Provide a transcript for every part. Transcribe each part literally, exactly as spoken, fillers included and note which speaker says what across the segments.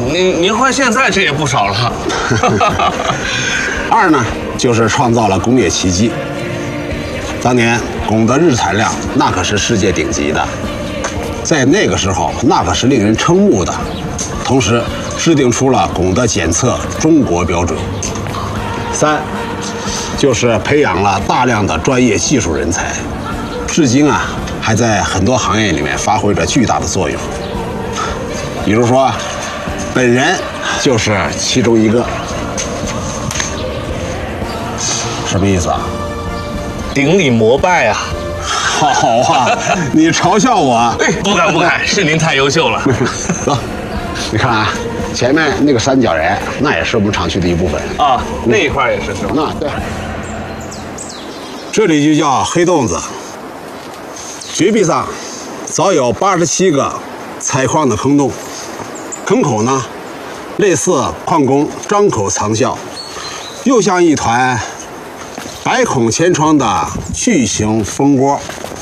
Speaker 1: 您您换现在这也不少了。
Speaker 2: 二呢，就是创造了工业奇迹。当年汞的日产量那可是世界顶级的，在那个时候那可是令人瞠目的。同时，制定出了汞的检测中国标准。三，就是培养了大量的专业技术人才，至今啊还在很多行业里面发挥着巨大的作用。比如说，本人就是其中一个。什么意思啊？
Speaker 1: 顶礼膜拜啊！
Speaker 2: 好啊，你嘲笑我？
Speaker 1: 哎，不敢不敢，是您太优秀了。
Speaker 2: 走，你看啊，前面那个三角岩，那也是我们厂区的一部分
Speaker 1: 啊，那一块也是是吧？
Speaker 2: 那对，这里就叫黑洞子。绝壁上早有八十七个采矿的坑洞，坑口呢，类似矿工张口藏笑，又像一团百孔千疮的巨型蜂窝。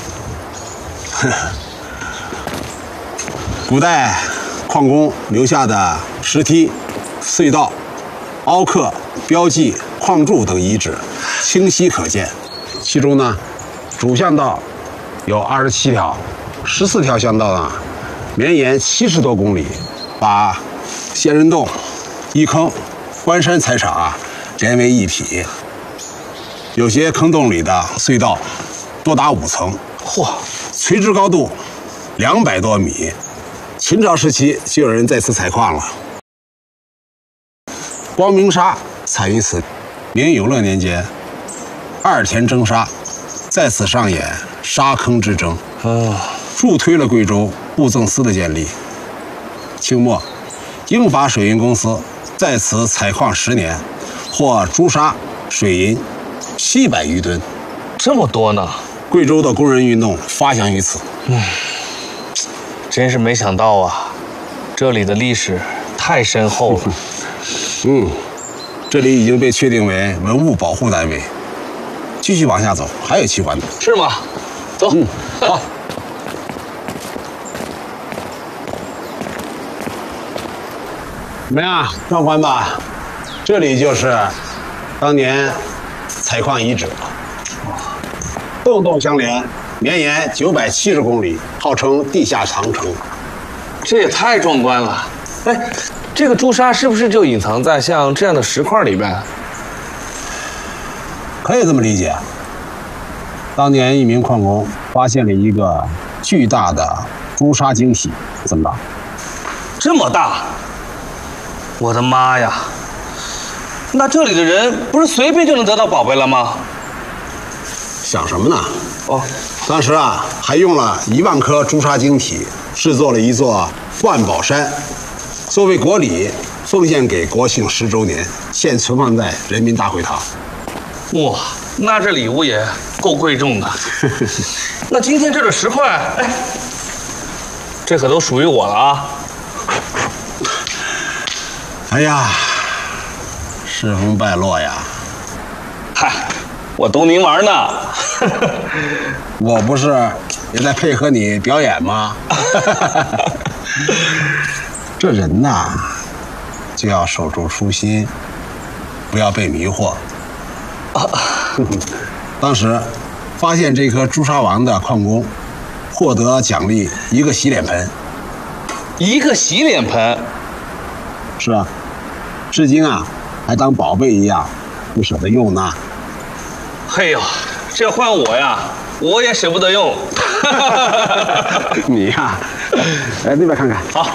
Speaker 2: 古代矿工留下的石梯、隧道、凹刻、标记、矿柱等遗址清晰可见。其中呢，主巷道有二十七条，十四条巷道呢绵延七十多公里，把仙人洞、一坑、关山采场啊连为一体。有些坑洞里的隧道多达五层，嚯，垂直高度两百多米。秦朝时期就有人在此采矿了。光明沙产于此。明永乐年间，二田征沙在此上演沙坑之争，哦，助推了贵州布政司的建立。清末，英法水运公司在此采矿十年，获朱砂、水银七百余吨，
Speaker 1: 这么多呢！
Speaker 2: 贵州的工人运动发祥于此。
Speaker 1: 嗯，真是没想到啊，这里的历史太深厚了。
Speaker 2: 嗯，这里已经被确定为文物保护单位。继续往下走，还有奇观呢。
Speaker 1: 是吗？走。
Speaker 2: 嗯，好。怎么样，壮观吧？这里就是当年采矿遗址，洞洞相连，绵延九百七十公里，号称地下长城。
Speaker 1: 这也太壮观了！哎，这个朱砂是不是就隐藏在像这样的石块里边？
Speaker 2: 可以这么理解。当年一名矿工发现了一个巨大的朱砂晶体，怎么着？
Speaker 1: 这么大！我的妈呀！那这里的人不是随便就能得到宝贝了吗？
Speaker 2: 想什么呢？
Speaker 1: 哦，
Speaker 2: 当时啊，还用了一万颗朱砂晶体制作了一座万宝山，作为国礼奉献给国庆十周年，现存放在人民大会堂。
Speaker 1: 哇，那这礼物也够贵重的。那今天这个石块，哎，这可都属于我了啊！
Speaker 2: 哎呀，世风败落呀！
Speaker 1: 嗨，我逗您玩呢。
Speaker 2: 我不是也在配合你表演吗？这人呐，就要守住初心，不要被迷惑。啊、当时发现这颗朱砂王的矿工获得奖励一个洗脸盆。
Speaker 1: 一个洗脸盆？
Speaker 2: 是啊，至今啊还当宝贝一样不舍得用呢。
Speaker 1: 嘿呦，这换我呀，我也舍不得用。
Speaker 2: 你呀，来那边看看。
Speaker 1: 好。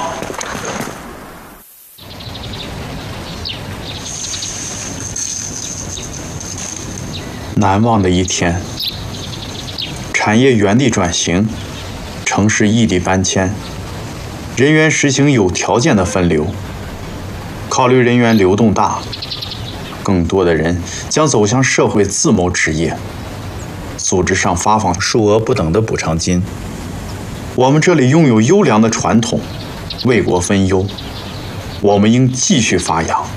Speaker 3: 难忘的一天，产业原地转型，城市异地搬迁，人员实行有条件的分流。考虑人员流动大，更多的人将走向社会自谋职业，组织上发放数额不等的补偿金。我们这里拥有优良的传统，为国分忧，我们应继续发扬。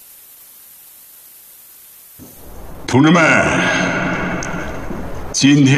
Speaker 4: 同志们，今天